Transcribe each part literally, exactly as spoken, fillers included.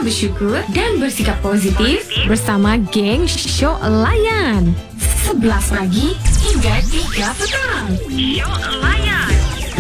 bersyukur dan bersikap positif bersama geng Syok Layan. sebelas pagi hingga tiga petang. Syok Layan.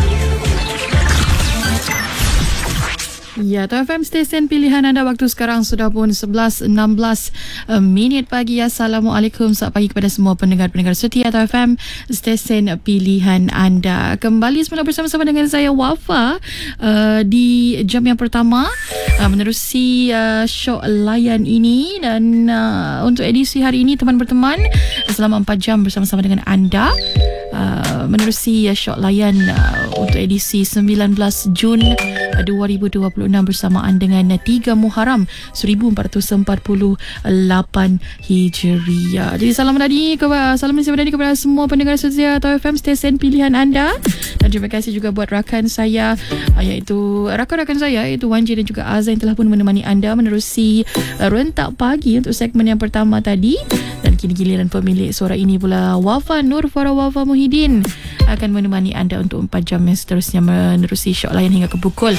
Ya, T F M stesen pilihan anda. Waktu sekarang sudah pun sebelas enam belas uh, minit pagi. Assalamualaikum, selamat pagi kepada semua pendengar-pendengar setia T F M stesen pilihan anda. Kembali semula bersama-sama dengan saya Wafa uh, di jam yang pertama uh, menerusi uh, Syok Layan ini. Dan uh, untuk edisi hari ini, teman berteman selama empat jam bersama-sama dengan anda uh, menerusi uh, Syok Layan uh, untuk edisi sembilan belas Jun dua ribu dua puluh enam bersamaan dengan tiga Muharram seribu empat ratus empat puluh lapan Hijriah. Jadi salam menadi kepada salam menadi kepada semua pendengar setia T F M stesen pilihan anda. Dan terima kasih juga buat rakan saya, iaitu rakan-rakan saya iaitu Wan J dan juga Azan, telah pun menemani anda menerusi rentak pagi untuk segmen yang pertama tadi. Dan kini giliran pemilik suara ini pula, Wafa Nur Farah Wafa Muhyiddin, akan menemani anda untuk empat jam yang seterusnya menerusi Syok Layan hingga ke pukul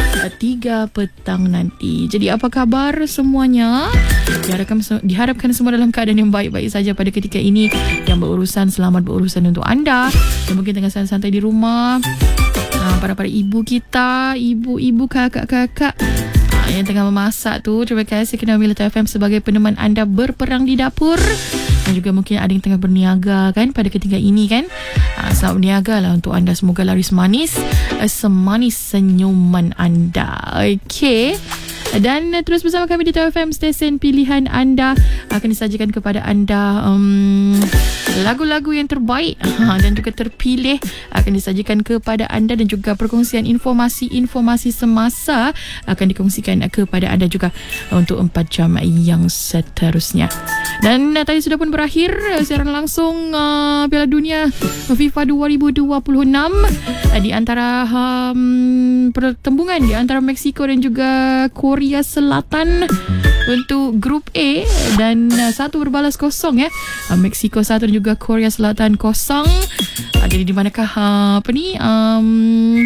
tiga petang nanti. Jadi apa khabar semuanya? Diharapkan, diharapkan semua dalam keadaan yang baik-baik saja pada ketika ini. Yang berurusan, selamat berurusan untuk anda. Yang mungkin tengah santai-santai di rumah, para-para ibu kita, ibu-ibu, kakak-kakak yang tengah memasak tu, terima kasih kerana memilih T F M sebagai peneman anda berperang di dapur. Dan juga mungkin ada yang tengah berniaga kan pada ketika ini kan. Selamat berniaga lah untuk anda. Semoga laris manis, semanis senyuman anda. Okey. Dan terus bersama kami di T F M stesen pilihan anda. Akan disajikan kepada anda um, lagu-lagu yang terbaik dan juga terpilih akan disajikan kepada anda. Dan juga perkongsian informasi-informasi semasa akan dikongsikan kepada anda juga untuk empat jam yang seterusnya. Dan uh, tadi sudah pun berakhir uh, siaran langsung uh, Piala Dunia FIFA dua ribu dua puluh enam uh, di antara um, pertembungan di antara Mexico dan juga Korea Selatan untuk grup A. Dan uh, satu berbalas kosong ya. Uh, Mexico satu dan juga Korea Selatan kosong. Uh, jadi di manakah uh, apa ni um,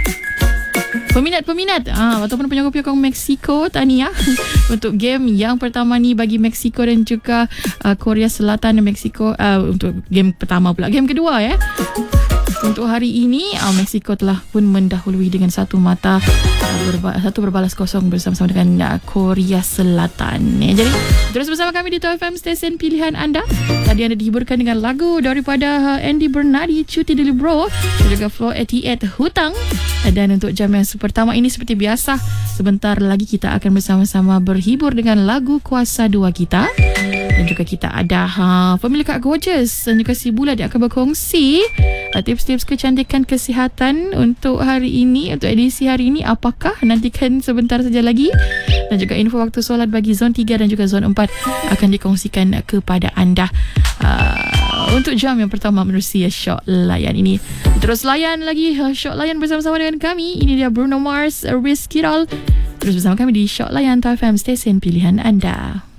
Peminat-peminat ah, ataupun penyokong-penyokong Mexico, tahniah untuk game yang pertama ni bagi Mexico dan juga uh, Korea Selatan dan Mexico. Uh, untuk game pertama pula, game kedua ya. Untuk hari ini uh, Mexico telah pun mendahului dengan satu mata, uh, berba- satu berbalas kosong bersama-sama dengan uh, Korea Selatan ya. Jadi terus bersama kami di T F M stesen pilihan anda. Tadi anda dihiburkan dengan lagu daripada uh, Andy Bernardi, Cuti Dulu Bro, dan juga Flow eighty-eight, Hutang. Dan untuk jam yang pertama ini seperti biasa, sebentar lagi kita akan bersama-sama berhibur dengan lagu Kuasa Dua kita. Dan juga kita ada ha, pemilik Kak Gorgeous dan juga si Bula, dia akan berkongsi uh, tips-tips kecantikan kesihatan untuk hari ini, untuk edisi hari ini. Apakah? Nantikan sebentar saja lagi. Dan juga info waktu solat bagi zon tiga dan juga zon empat akan dikongsikan kepada anda uh, untuk jam yang pertama menerusi Syok Layan ini. Terus layan lagi uh, Syok Layan bersama-sama dengan kami. Ini dia Bruno Mars, Rizky Roll. Terus bersama kami di Syok Layan T F M stesen pilihan anda.